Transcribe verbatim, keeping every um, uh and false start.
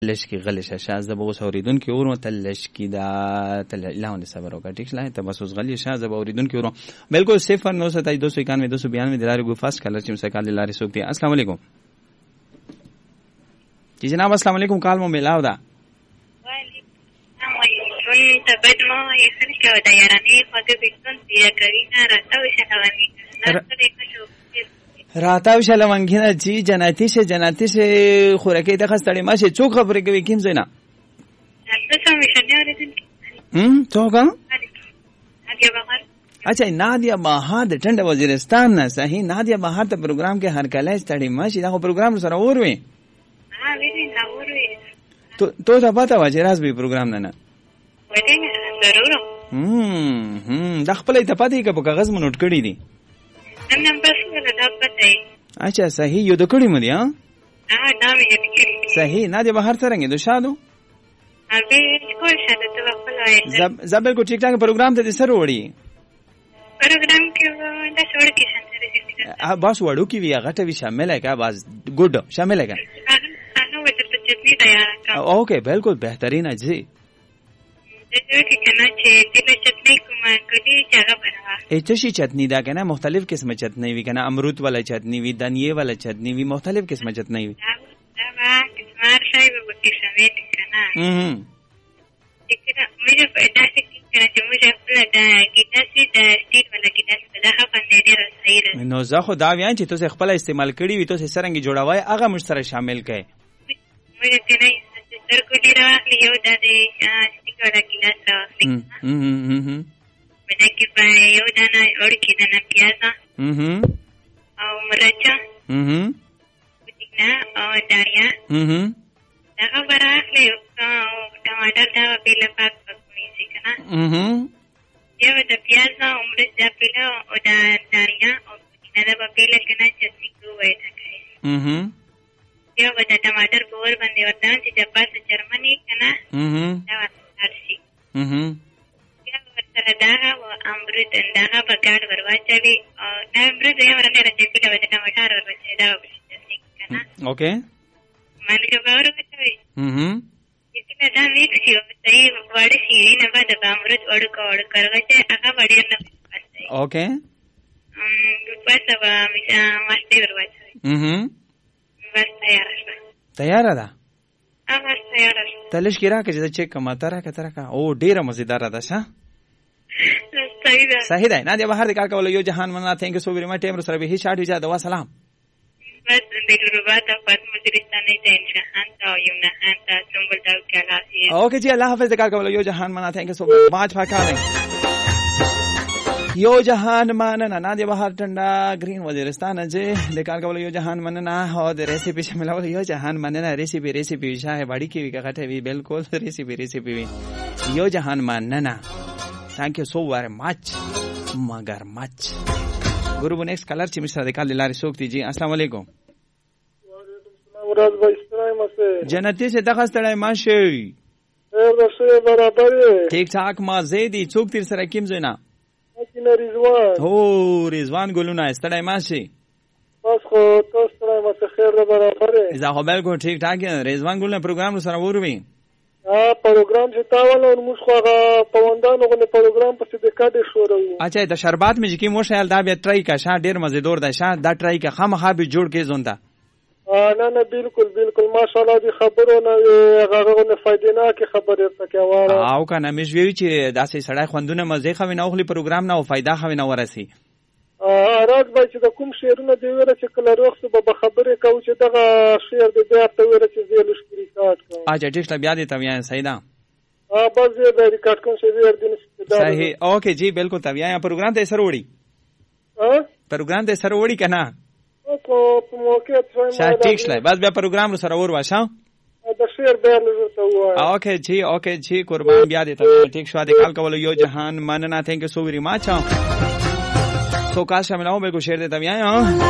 لشکی غلش شازه به اوس اوریدون کې ورو تلشکی دا تل لاونه صبر وکړه ټیک شلای ته بس اوس غلی شازه به اوریدون کې ورو بالکل صفر نو ستای دو سو اکانوے دو سو بیانوے دلاره گو فاست کلر چې مسکال دلاره سوکتی. السلام علیکم جی جناب السلام علیکم کال مو ملاو دا ته بد مو یې څنګه ودا یارانه خو دې څنګه دی کوي نه راته وشلوانی نه راتاو شلوانګینه جی جناتی سے جناتی سے خورکې د خستړې ماشه څوک خبرې کوي کیم زینا تاسو مې شنه اوریدل هم څوک نادیا بهار اچھا نادیا بهار د ټنډه وزیرستان نه صحیح نادیا بهار ته پروګرام کې هر کله ستړې ماشه دا پروګرام سره اوروي ها ویني دا اوروي تو تو ته پتا و چې راز به پروګرام نه نه ودې ضرور هم هم د خپلې ته پاتې کې په کاغذ مو نوٹ کړی دي نن بس نه دا پته اچھا صحیح یو د کړی مې ها ها دا مې کړی صحیح نادیا بهار څنګه د شادو ابي کول شاده ته خپل وای زب زبل کو ټیک ټاک پروګرام ته سره وړي پروګرام کې دا څوړ کې شانته باس وړو کې وی هغه ته وی شامل ہے کا باز ګډ شامل ہے کا نو وته ته چټنی تیار کا اوکے بالکل بهترین اجزی دغه کې کنه چې د چټنی کومه کړي چې هغه بنا ایتشی چٹنی دا کنه مختلف قسم چٹنی وی کنه امرود والا چٹنی وی دانیه والا چٹنی وی مختلف قسم چٹنی وی دا ما اسمار شای به کې شامل کنه هم چې مې په داسې کې کنه چې موږ خپل دا کیداسي د سټیټ ولا کیداسي دا باندې ډیر صحیح نو زه خو دا ویان چې تاسو خپل استعمال کړی وي تاسو سرنګ جوړوي هغه مش سره شامل کړئ موږ ته نه سر کو ډیر یو د سټیټ ولا کیداسي هم هم هم مې کې په یو دانه اور کې دانه پیازا هم او مرچا هم پودینه او داریا هم دا خبره اخلي او ټماټر دا په لپاره پکوي شي کنه هم یو د پیازا او مرچا په له او دا داریا او پودینه دا په له کنه چټنی کوی تا کوي هم یو د ټماټر په ور باندې ورته چې د پاسه چرمنی کنه هم دا ورشي هم سره دا او امرود دا په ګډ ورواچوي او دا امرود یې ورنه راځي په دغه ټماټر ورواچي دا وبشي کنه اوکې مانګه باور وکړي هم چې دا میکس یو صحیح وړ شي نه بعد د امرود وړ کوړ کړوچه هغه وړي نه پاتې اوکې ام په سبا مې ماسته ورواچوي هم بس تیار شو تیار ده هغه تیار شو تلش کی راکې چې چیک کما ترا کتره کا او ډیره مزیدار ده شه صحیح ده صحیح ده نادیا بهار د کار کول یو جهان منا تھینک یو سو ویری مچ ټیم سره به هیڅ اړ اجازه دوا سلام بس د ګروبات او فاطمه درستانه ته ان شاء الله یو نه انت څنګه دا کلاسی اوکے جی اللہ حافظ د کار کول یو جهان منا تھینک یو سو مچ فاکارنگ یو جهان ماننا نادیا بهار ټنډا گرین وزیرستان جی د کار کول یو جهان ماننا او د ریسیپی شامل ول یو جهان ماننا ریسیپی ریسیپی شاه باڑی کی وی کټه وی بالکل ریسیپی ریسیپی وی یو جهان ماننا thank you so very much مگر مچ ګورو نیکست کلر چې مشه د کال لاري سوکتی جی السلام علیکم وعلیکم السلام مراد بھائی سلام سے جنتی سے تخستړای ماشي خیر رسول برابر ٹھیک ٹھاک ما زیدی څوک تیر سره کیم زینا کینه رضوان هو رضوان ګلونه استړای ماشي بس خو تاسو سره مت خیر برابر اذا خو بالکل ٹھیک ٹھاک رضوان ګلونه پروګرام سره وروي ها پروګرام چې تاول او موږ خو هغه پوندانو غو پروګرام په دې کډه شروع اچھا د شربات مې کی مو شایل دا به ټرای کا شاه ډیر مزیدار ده شاه دا ټرای کا خامخا به جوړ کې زوندا نه نه بالکل بالکل ماشاءالله دې خبرو نه هغه نه فائدې نه کی خبره تکه واره او کنه مې ویوي چې داسې سړی خوندونه مزه خو نه اوخلي پروګرام نه او فائدہ خو نه ورسي راز به چې د کوم شعرونه دی وره چې کله روخصه به خبره کوي چې دغه شعر دی بیا ته وره چې زه لښکري ریکارډ کوم اچھا ټیک بیا دې ته یا صحیح ده ها بس زه ریکارډ کوم چې زه دې صحیح اوکے جی بالکل ته یا پروګرام ته سره وړي ها پروګرام ته سره وړي کنه او په موقع ته شاه ټیک شله بس بیا پروګرام سره ور واشه د شعر بیان ورته وای اوکے جی اوکے جی قربان بیا دې ته ټیک شو د کال کول یو جهان ماننا تھینک یو سو ویری مچ سو کا شامل ہو بے کو شعر دیتا بھی آیا